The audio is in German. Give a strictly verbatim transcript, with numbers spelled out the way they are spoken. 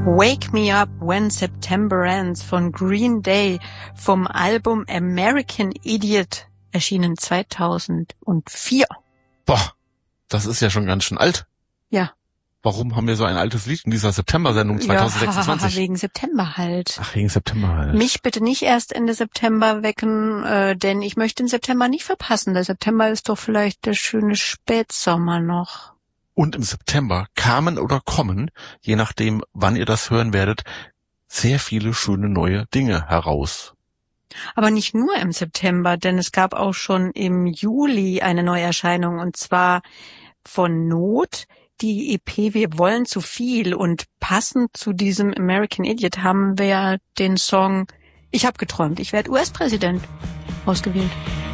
Wake Me Up When September Ends von Green Day vom Album American Idiot, erschienen zweitausendvier. Boah, das ist ja schon ganz schön alt. Ja. Warum haben wir so ein altes Lied in dieser September-Sendung zweitausendsechsundzwanzig? Ja, wegen September halt. Ach, wegen September halt. Mich bitte nicht erst Ende September wecken, äh, denn ich möchte den September nicht verpassen. Der September ist doch vielleicht der schöne Spätsommer noch. Und im September kamen oder kommen, je nachdem, wann ihr das hören werdet, sehr viele schöne neue Dinge heraus. Aber nicht nur im September, denn es gab auch schon im Juli eine Neuerscheinung, und zwar von Not, die E P Wir wollen zu viel. Und passend zu diesem American Idiot haben wir den Song Ich hab geträumt, ich werde U S-Präsident ausgewählt.